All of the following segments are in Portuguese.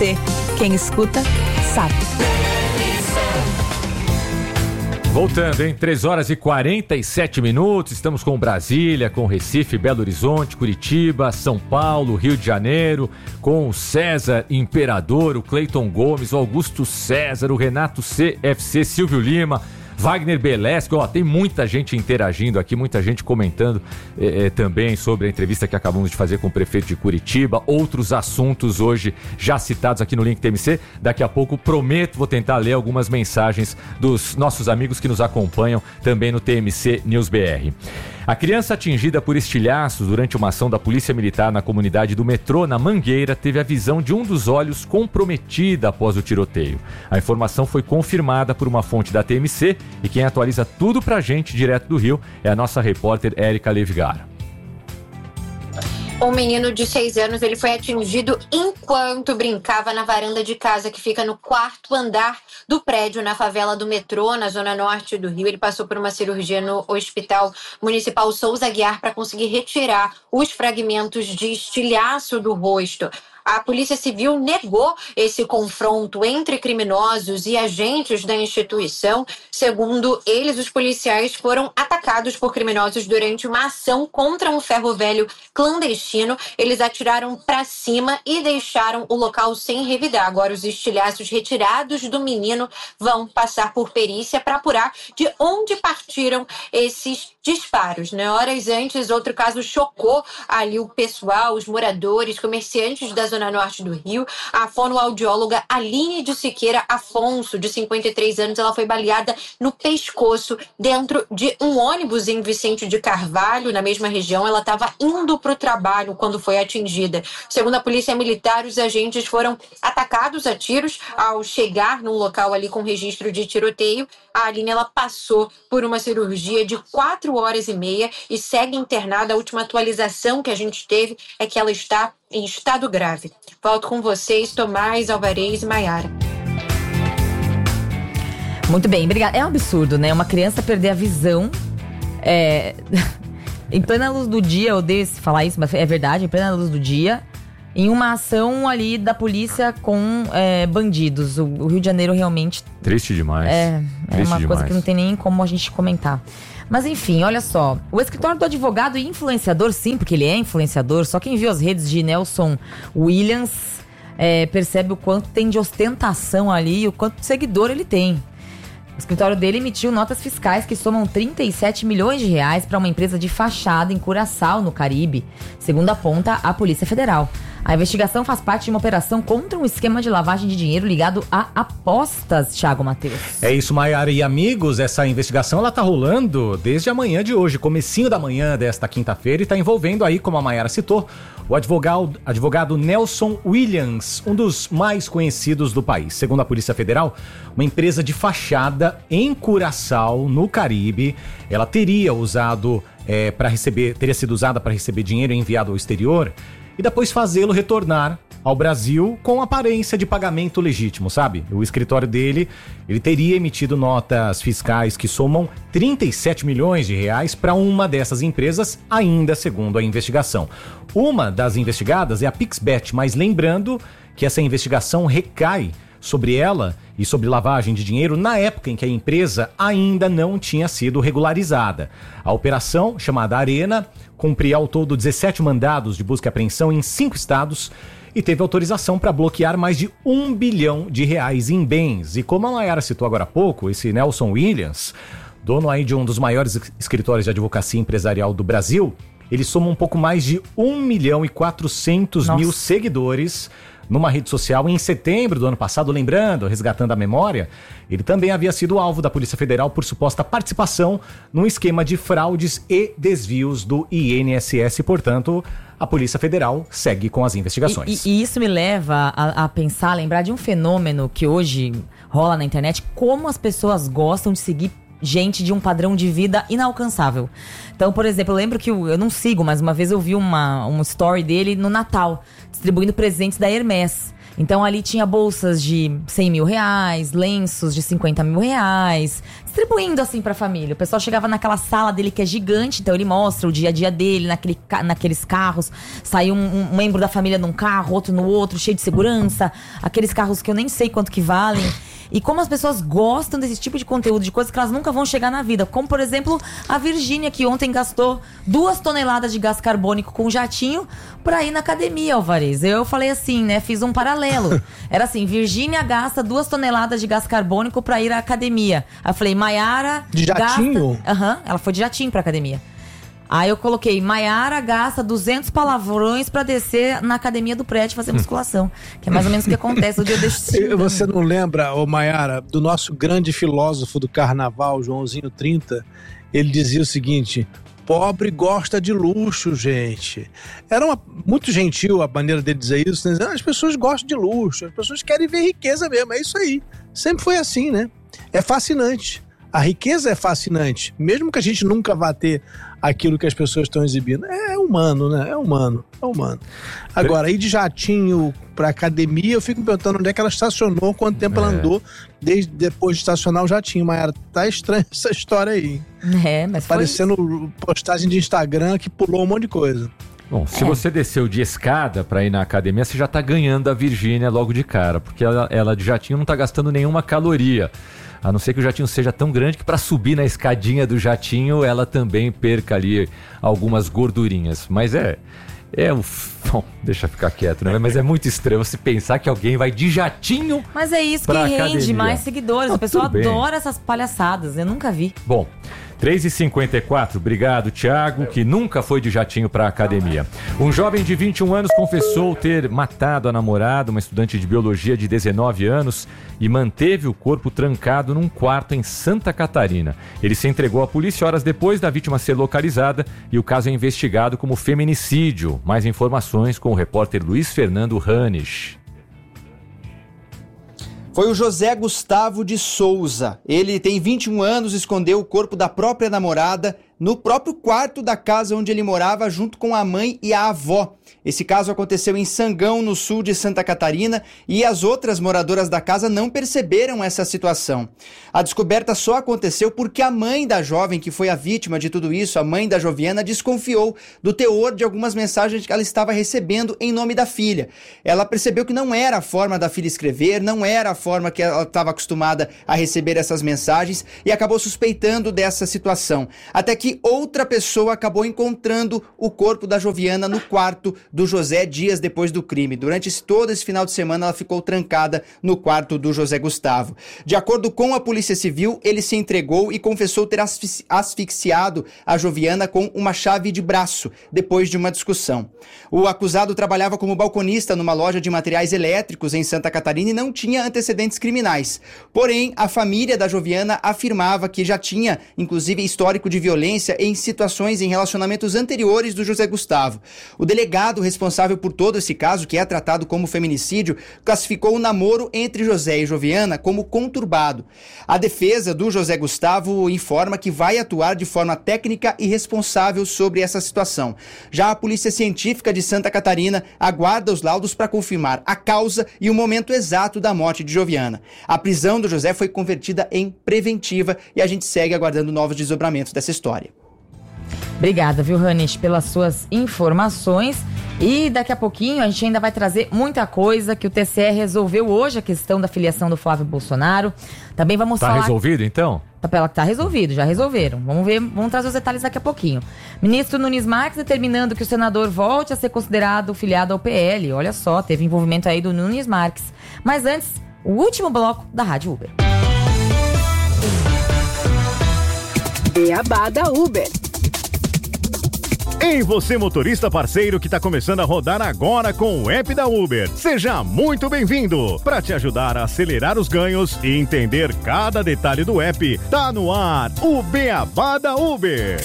TMC. Quem escuta, sabe. Voltando, hein? 3h47, estamos com Brasília, com Recife, Belo Horizonte, Curitiba, São Paulo, Rio de Janeiro, com o César Imperador, o Cleiton Gomes, o Augusto César, o Renato CFC, Silvio Lima, Wagner Belesco. Ó, tem muita gente interagindo aqui, muita gente comentando também sobre a entrevista que acabamos de fazer com o prefeito de Curitiba, outros assuntos hoje já citados aqui no Link TMC. Daqui a pouco, prometo, vou tentar ler algumas mensagens dos nossos amigos que nos acompanham também no TMC News BR. A criança atingida por estilhaços durante uma ação da Polícia Militar na comunidade do Metrô, na Mangueira, teve a visão de um dos olhos comprometida após o tiroteio. A informação foi confirmada por uma fonte da TMC e quem atualiza tudo pra gente direto do Rio é a nossa repórter Érica Levigara. Um menino de 6 anos, ele foi atingido enquanto brincava na varanda de casa que fica no 4º andar do prédio na favela do Metrô, na zona norte do Rio. Ele passou por uma cirurgia no Hospital Municipal Souza Aguiar para conseguir retirar os fragmentos de estilhaço do rosto. A Polícia Civil negou esse confronto entre criminosos e agentes da instituição. Segundo eles, os policiais foram atacados por criminosos durante uma ação contra um ferro velho clandestino. Eles atiraram para cima e deixaram o local sem revidar. Agora, os estilhaços retirados do menino vão passar por perícia para apurar de onde partiram esses disparos, né? Horas antes, outro caso chocou ali o pessoal, os moradores, comerciantes da Zona Norte do Rio. A fonoaudióloga Aline de Siqueira Afonso, de 53 anos, ela foi baleada no pescoço dentro de um ônibus em Vicente de Carvalho, na mesma região. Ela estava indo para o trabalho quando foi atingida. Segundo a Polícia Militar, os agentes foram atacados a tiros ao chegar num local ali com registro de tiroteio. A Aline, ela passou por uma cirurgia de 4h30 e segue internada. A última atualização que a gente teve é que ela está em estado grave. Volto com vocês, Tomás, Alvarez e Maiara. Muito bem, obrigada. É um absurdo, né? Uma criança perder a visão em plena luz do dia. Eu odeio falar isso, mas é verdade, em plena luz do dia, em uma ação ali da polícia com bandidos. O Rio de Janeiro realmente... Triste demais. Triste uma coisa que não tem nem como a gente comentar. Mas enfim, olha só. O escritório do advogado e influenciador, sim, porque ele é influenciador, só quem viu as redes de Nelson Williams percebe o quanto tem de ostentação ali e o quanto de seguidor ele tem. O escritório dele emitiu notas fiscais que somam 37 milhões de reais para uma empresa de fachada em Curaçao, no Caribe, segundo aponta a Polícia Federal. A investigação faz parte de uma operação contra um esquema de lavagem de dinheiro ligado a apostas, Thiago Matheus. É isso, Maiara e amigos, essa investigação ela tá rolando desde a manhã de hoje, comecinho da manhã desta quinta-feira, e tá envolvendo aí, como a Maiara citou, o advogado Nelson Williams, um dos mais conhecidos do país. Segundo a Polícia Federal, uma empresa de fachada em Curaçao, no Caribe, ela teria sido usada para receber dinheiro enviado ao exterior e depois fazê-lo retornar ao Brasil com aparência de pagamento legítimo, sabe? O escritório dele, ele teria emitido notas fiscais que somam 37 milhões de reais para uma dessas empresas, ainda segundo a investigação. Uma das investigadas é a Pixbet, mas lembrando que essa investigação recai sobre ela e sobre lavagem de dinheiro na época em que a empresa ainda não tinha sido regularizada. A operação, chamada Arena, cumpria ao todo 17 mandados de busca e apreensão em 5 estados e teve autorização para bloquear mais de R$1 bilhão em bens. E como a Maiara citou agora há pouco, esse Nelson Williams, dono aí de um dos maiores escritórios de advocacia empresarial do Brasil, ele soma um pouco mais de 1.400.000 seguidores numa rede social. Em setembro do ano passado, lembrando, resgatando a memória, ele também havia sido alvo da Polícia Federal por suposta participação num esquema de fraudes e desvios do INSS. Portanto, a Polícia Federal segue com as investigações. E isso me leva a pensar, a lembrar de um fenômeno que hoje rola na internet, como as pessoas gostam de seguir gente de um padrão de vida inalcançável. Então, por exemplo, eu lembro que eu não sigo, mas uma vez eu vi uma story dele no Natal, distribuindo presentes da Hermès. Então ali tinha bolsas de 100 mil reais, lenços de 50 mil reais, distribuindo assim pra família. O pessoal chegava naquela sala dele que é gigante, então ele mostra o dia a dia dele naqueles carros. Saiu um membro da família num carro, outro no outro, cheio de segurança. Aqueles carros que eu nem sei quanto que valem. E como as pessoas gostam desse tipo de conteúdo, de coisas que elas nunca vão chegar na vida. Como, por exemplo, a Virgínia, que ontem gastou 2 toneladas de gás carbônico com um jatinho pra ir na academia, Alvarez. Eu falei assim, né? Fiz um paralelo. Era assim, Virgínia gasta 2 toneladas de gás carbônico pra ir à academia. Aí eu falei, Maiara... De jatinho? Ela foi de jatinho pra academia. Aí eu coloquei, Maiara gasta 200 palavrões pra descer na academia do prédio fazer musculação. Que é mais ou menos o que acontece no dia desse. Você não lembra, Maiara, do nosso grande filósofo do carnaval, Joãozinho 30? Ele dizia o seguinte: pobre gosta de luxo, gente. Era muito gentil a maneira dele dizer isso, né? As pessoas gostam de luxo, as pessoas querem ver riqueza mesmo, é isso aí. Sempre foi assim, né? É fascinante. A riqueza é fascinante, mesmo que a gente nunca vá ter aquilo que as pessoas estão exibindo. É humano, né? É humano. Agora, ir de jatinho pra academia, eu fico me perguntando onde é que ela estacionou, quanto tempo ela andou depois de estacionar o jatinho. Mas tá estranha essa história aí. Mas parecendo postagem de Instagram que pulou um monte de coisa. Bom, se você desceu de escada pra ir na academia, você já tá ganhando a Virgínia logo de cara, porque ela de jatinho não tá gastando nenhuma caloria. A não ser que o jatinho seja tão grande que para subir na escadinha do jatinho ela também perca ali algumas gordurinhas. Mas bom, deixa ficar quieto, né? Mas é muito estranho você pensar que alguém vai de jatinho. Mas é isso que rende academia. Mais seguidores. A pessoa adora essas palhaçadas. Eu nunca vi. Bom, 3h54, obrigado, Thiago, que nunca foi de jatinho para a academia. Um jovem de 21 anos confessou ter matado a namorada, uma estudante de biologia de 19 anos, e manteve o corpo trancado num quarto em Santa Catarina. Ele se entregou à polícia horas depois da vítima ser localizada e o caso é investigado como feminicídio. Mais informações com o repórter Luiz Fernando Ranes. Foi o José Gustavo de Souza. Ele tem 21 anos, escondeu o corpo da própria namorada no próprio quarto da casa onde ele morava, junto com a mãe e a avó. Esse caso aconteceu em Sangão, no sul de Santa Catarina, e as outras moradoras da casa não perceberam essa situação. A descoberta só aconteceu porque a mãe da jovem, que foi a vítima de tudo isso, a mãe da Joviana, desconfiou do teor de algumas mensagens que ela estava recebendo em nome da filha. Ela percebeu que não era a forma da filha escrever, não era a forma que ela estava acostumada a receber essas mensagens, e acabou suspeitando dessa situação. Até que outra pessoa acabou encontrando o corpo da Joviana no quarto do José dias depois do crime. Durante todo esse final de semana, ela ficou trancada no quarto do José Gustavo. De acordo com a Polícia Civil, ele se entregou e confessou ter asfixiado a Joviana com uma chave de braço, depois de uma discussão. O acusado trabalhava como balconista numa loja de materiais elétricos em Santa Catarina e não tinha antecedentes criminais. Porém, a família da Joviana afirmava que já tinha, inclusive, histórico de violência em situações em relacionamentos anteriores do José Gustavo. O delegado responsável por todo esse caso, que é tratado como feminicídio, classificou o namoro entre José e Joviana como conturbado. A defesa do José Gustavo informa que vai atuar de forma técnica e responsável sobre essa situação. Já a Polícia Científica de Santa Catarina aguarda os laudos para confirmar a causa e o momento exato da morte de Joviana. A prisão do José foi convertida em preventiva e a gente segue aguardando novos desdobramentos dessa história. Obrigada, viu, Ranis, pelas suas informações. E daqui a pouquinho a gente ainda vai trazer muita coisa, que o TCE resolveu hoje a questão da filiação do Flávio Bolsonaro. Também vamos falar... Tá resolvido, então? Tá resolvido, já resolveram. Vamos trazer os detalhes daqui a pouquinho. Ministro Nunes Marques determinando que o senador volte a ser considerado filiado ao PL. Olha só, teve envolvimento aí do Nunes Marques. Mas antes, o último bloco da Rádio Uber. Beabá da Uber. Ei, você motorista parceiro que está começando a rodar agora com o app da Uber. Seja muito bem-vindo! Para te ajudar a acelerar os ganhos e entender cada detalhe do app, tá no ar o Beabá da Uber.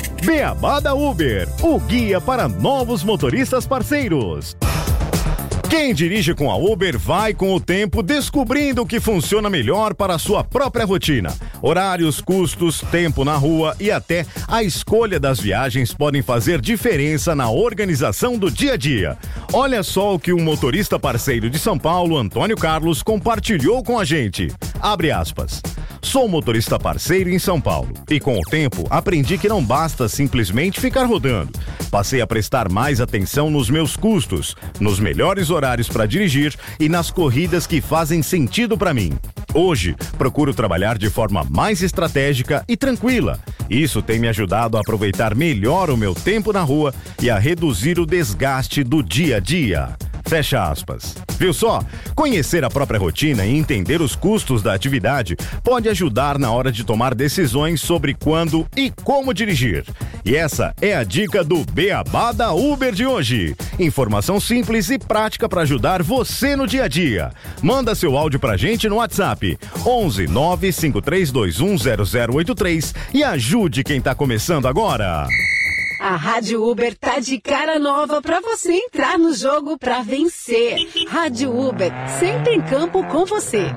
Beabá da Uber, o guia para novos motoristas parceiros. Quem dirige com a Uber vai com o tempo descobrindo o que funciona melhor para a sua própria rotina. Horários, custos, tempo na rua e até a escolha das viagens podem fazer diferença na organização do dia a dia. Olha só o que um motorista parceiro de São Paulo, Antônio Carlos, compartilhou com a gente. Abre aspas. Sou motorista parceiro em São Paulo e com o tempo aprendi que não basta simplesmente ficar rodando. Passei a prestar mais atenção nos meus custos, nos melhores horários para dirigir e nas corridas que fazem sentido para mim. Hoje, procuro trabalhar de forma mais estratégica e tranquila. Isso tem me ajudado a aproveitar melhor o meu tempo na rua e a reduzir o desgaste do dia a dia. Fecha aspas. Viu só? Conhecer a própria rotina e entender os custos da atividade pode ajudar na hora de tomar decisões sobre quando e como dirigir. E essa é a dica do Beabá da Uber de hoje. Informação simples e prática para ajudar você no dia a dia. Manda seu áudio pra gente no WhatsApp 11 95321 0083 e ajude quem tá começando agora. A Rádio Uber tá de cara nova pra você entrar no jogo pra vencer. Rádio Uber, sempre em campo com você.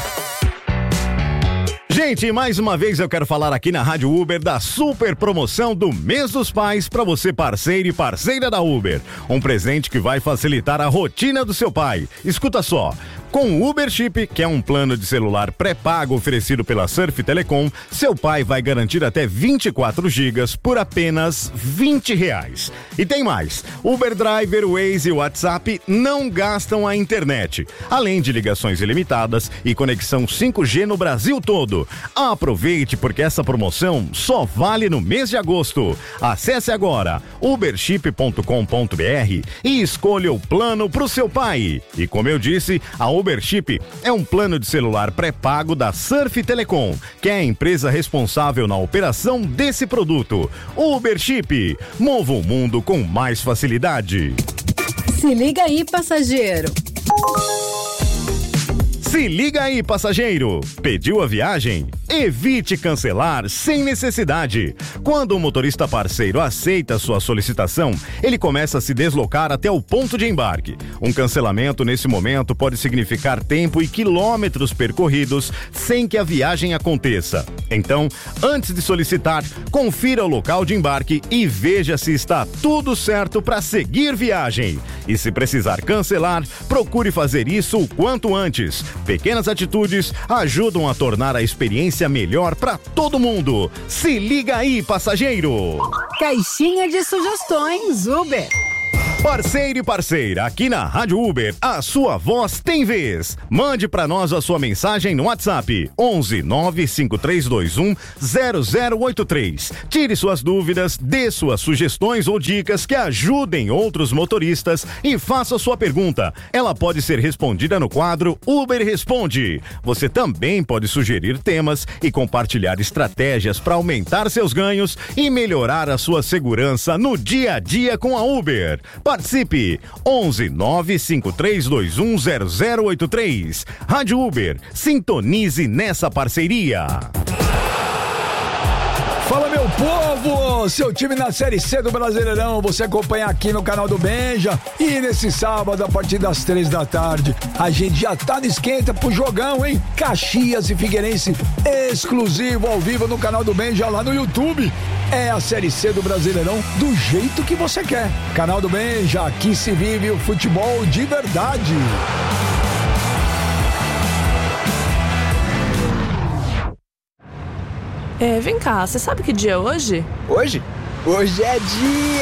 Gente, mais uma vez eu quero falar aqui na Rádio Uber da super promoção do Mês dos Pais para você parceiro e parceira da Uber. Um presente que vai facilitar a rotina do seu pai. Escuta só. Com o Uber Chip, que é um plano de celular pré-pago oferecido pela Surf Telecom, seu pai vai garantir até 24 gigas por apenas R$20. E tem mais, Uber Driver, Waze e WhatsApp não gastam a internet, além de ligações ilimitadas e conexão 5G no Brasil todo. Aproveite porque essa promoção só vale no mês de agosto. Acesse agora uberchip.com.br e escolha o plano pro seu pai. E como eu disse, a Uber Chip é um plano de celular pré-pago da Surf Telecom, que é a empresa responsável na operação desse produto. Uber Chip, mova o mundo com mais facilidade. Se liga aí, passageiro. Se liga aí, passageiro! Pediu a viagem? Evite cancelar sem necessidade. Quando o motorista parceiro aceita sua solicitação, ele começa a se deslocar até o ponto de embarque. Um cancelamento nesse momento pode significar tempo e quilômetros percorridos sem que a viagem aconteça. Então, antes de solicitar, confira o local de embarque e veja se está tudo certo para seguir viagem. E se precisar cancelar, procure fazer isso o quanto antes. Pequenas atitudes ajudam a tornar a experiência melhor para todo mundo. Se liga aí, passageiro! Caixinha de sugestões Uber. Parceiro e parceira, aqui na Rádio Uber, a sua voz tem vez. Mande pra nós a sua mensagem no WhatsApp 11 95321 0083. Tire suas dúvidas, dê suas sugestões ou dicas que ajudem outros motoristas e faça sua pergunta. Ela pode ser respondida no quadro Uber Responde. Você também pode sugerir temas e compartilhar estratégias para aumentar seus ganhos e melhorar a sua segurança no dia a dia com a Uber. Participe! 11 95321 0083. Rádio Uber, sintonize nessa parceria. Fala, meu povo! Seu time na Série C do Brasileirão, você acompanha aqui no canal do Benja. E nesse sábado, a partir das 3 da tarde, a gente já tá no esquenta pro jogão, hein? Caxias e Figueirense, exclusivo ao vivo no canal do Benja lá no YouTube. É a Série C do Brasileirão do jeito que você quer. Canal do Benja, aqui se vive o futebol de verdade. Vem cá, você sabe que dia é hoje? Hoje? Hoje é dia